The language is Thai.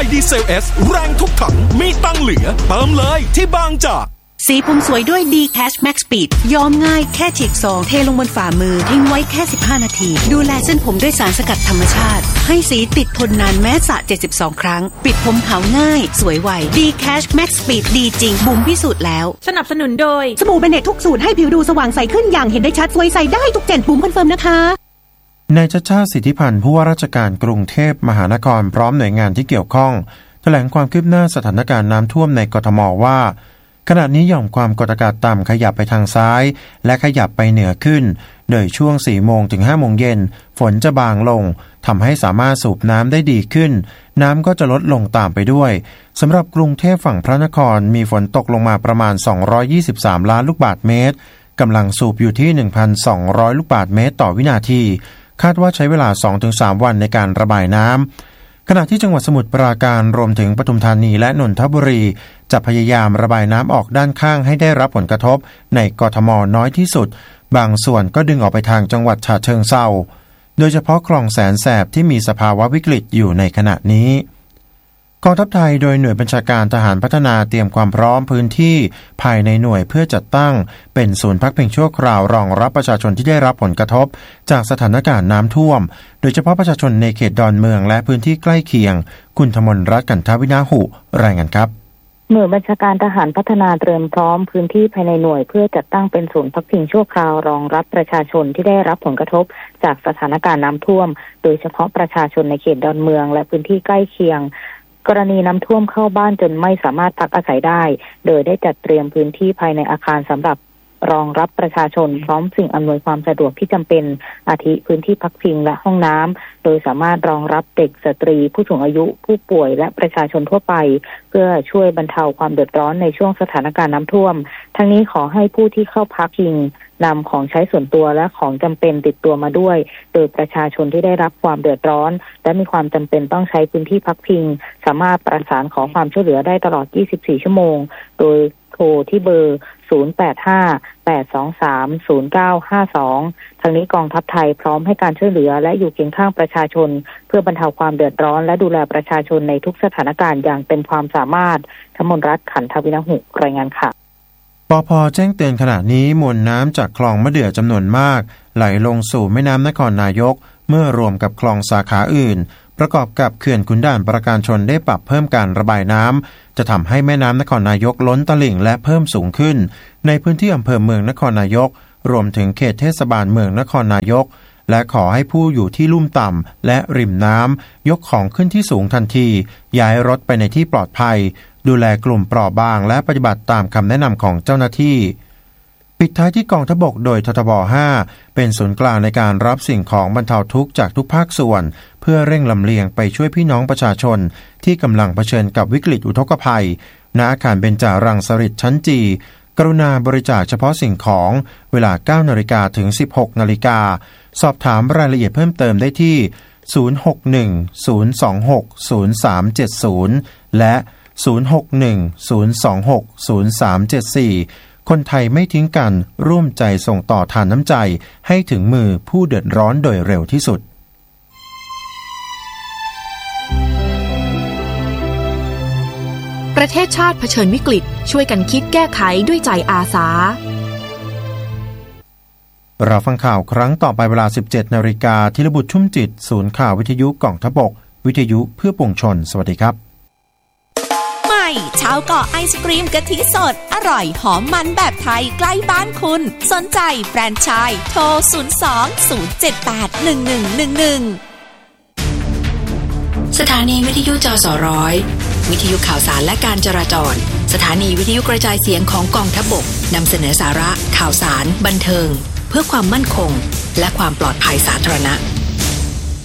ดีเซล S แรงทุกถังมีตังเหลือเติมเลยที่บางจากสีผมสวยด้วย D Cash Max Speed ย้อมง่ายแค่ฉีกซองเทลงบนฝ่ามือทิ้งไว้แค่15นาทีดูแลเส้นผมด้วยสารสกัดธรรมชาติให้สีติดทนนานแม้สระ72ครั้งปิดผมขาวง่ายสวยไว D Cash Max Speed ดีจริงบุ๋มพิสูจน์แล้วสนับสนุนโดยสบู่เบเนตทุกสูตรให้ผิวดูสว่างใสขึ้นอย่างเห็นได้ชัดสวยใสได้ทุกเจนบุ๋มคอนเฟิร์มนะคะนายชัชชาติสิทธิพันธ์ผู้ว่าราชการกรุงเทพมหานครพร้อมหน่วยงานที่เกี่ยวข้องแถลงความคืบหน้าสถานการณ์น้ำท่วมในกทมว่าขณะนี้หย่อมความกดอากาศต่ำขยับไปทางซ้ายและขยับไปเหนือขึ้นโดยช่วง 4 โมงถึง 5 โมงเย็นฝนจะบางลงทำให้สามารถสูบน้ำได้ดีขึ้นน้ำก็จะลดลงตามไปด้วยสำหรับกรุงเทพฝั่งพระนครมีฝนตกลงมาประมาณ223ล้านลูกบาศก์เมตรกำลังสูบอยู่ที่ 1,200 ลูกบาศก์เมตรต่อวินาทีคาดว่าใช้เวลา 2-3 วันในการระบายน้ำขณะที่จังหวัดสมุทรปราการรวมถึงปทุมธานีและนนทบุรีจะพยายามระบายน้ำออกด้านข้างให้ได้รับผลกระทบในกทมน้อยที่สุดบางส่วนก็ดึงออกไปทางจังหวัดฉะเชิงเทราโดยเฉพาะคลองแสนแสบที่มีสภาวะวิกฤตอยู่ในขณะนี้กองทัพไทยโดยหน่วยบัญชาการทหารพัฒนาเตรียมความพร้อมพื้นที่ภายในหน่วยเพื่อจัดตั้งเป็นศูนย์พักพิงชั่วคราวรองรับประชาชนที่ได้รับผลกระทบจากสถานการณ์น้ำท่วมโดยเฉพาะประชาชนในเขตดอนเมืองและพื้นที่ใกล้เคียงคุณธมลรัตน์กันทวินาหุรายงานครับหน่วยบัญชาการทหารพัฒนาเตรียมพร้อมพื้นที่ภายในหน่วยเพื่อจัดตั้งเป็นศูนย์พักพิงชั่วคราวรองรับประชาชนที่ได้รับผลกระทบจากสถานการณ์น้ำท่วมโดยเฉพาะประชาชนในเขตดอนเมืองและพื้นที่ใกล้เคียงกรณีน้ำท่วมเข้าบ้านจนไม่สามารถพักอาศัยได้โดยได้จัดเตรียมพื้นที่ภายในอาคารสำหรับรองรับประชาชนพร้อมสิ่งอำนวยความสะดวกที่จำเป็นอาทิพื้นที่พักพิงและห้องน้ำโดยสามารถรองรับเด็กสตรีผู้สูงอายุผู้ป่วยและประชาชนทั่วไปเพื่อช่วยบรรเทาความเดือดร้อนในช่วงสถานการณ์น้ำท่วมทั้งนี้ขอให้ผู้ที่เข้าพักพิงนำของใช้ส่วนตัวและของจำเป็นติดตัวมาด้วยโดยประชาชนที่ได้รับความเดือดร้อนและมีความจำเป็นต้องใช้พื้นที่พักพิงสามารถประสานขอความช่วยเหลือได้ตลอด 24 ชั่วโมงโดยโทรที่เบอร์ 0858230952 ทางนี้กองทัพไทยพร้อมให้การช่วยเหลือและอยู่เคียงข้างประชาชนเพื่อบรรเทาความเดือดร้อนและดูแลประชาชนในทุกสถานการณ์อย่างเต็มความสามารถธมลรัตน์ขันทวินาหุรายงานค่ะปภ.แจ้งเตือนขณะนี้มวลน้ำจากคลองมะเดื่อจำนวนมากไหลลงสู่แม่น้ำนครนายกเมื่อรวมกับคลองสาขาอื่นประกอบกับเขื่อนขุนด่านประการชนได้ปรับเพิ่มการระบายน้ำจะทำให้แม่น้ำนครนายกล้นตลิ่งและเพิ่มสูงขึ้นในพื้นที่อำเภอเมืองนครนายกรวมถึงเขตเทศบาลเมืองนครนายกและขอให้ผู้อยู่ที่ลุ่มต่ำและริมน้ำยกของขึ้นที่สูงทันทีย้ายรถไปในที่ปลอดภัยดูแลกลุ่มเปราะบางและปฏิบัติตามคำแนะนำของเจ้าหน้าที่ปิดท้ายที่กองทัพบกโดยททบ 5เป็นศูนย์กลางในการรับสิ่งของบรรเทาทุกข์จากทุกภาคส่วนเพื่อเร่งลำเลียงไปช่วยพี่น้องประชาชนที่กำลังเผชิญกับวิกฤตอุทกภัยณอาคารเบญจารังสฤษฎ์ชั้นจีกรุณาบริจาคเฉพาะสิ่งของเวลา 9 นาฬิกาถึง 16 นาฬิกาสอบถามรายละเอียดเพิ่มเติมได้ที่ 061-026-0370 และ 061-026-0374 คนไทยไม่ทิ้งกันร่วมใจส่งต่อทานน้ำใจให้ถึงมือผู้เดือดร้อนโดยเร็วที่สุดประเทศชาติเผชิญวิกฤตช่วยกันคิดแก้ไขด้วยใจอาสาเราฟังข่าวครั้งต่อไปเวลา 17 นาฬิกาธีรบุตรชุ่มจิตศูนย์ข่าววิทยุกองทัพบกวิทยุเพื่อปวงชนสวัสดีครับใหม่ชาวเกาะไอศกรีมกะทิสดอร่อยหอมมันแบบไทยใกล้บ้านคุณสนใจแบรนด์ชายโทร 02-078-1111 สถานีวิทยุจสร้อยวิทยุข่าวสารและการจราจรสถานีวิทยุกระจายเสียงของกองทัพบกนำเสนอสาระข่าวสารบันเทิงเพื่อความมั่นคงและความปลอดภัยสาธารณะ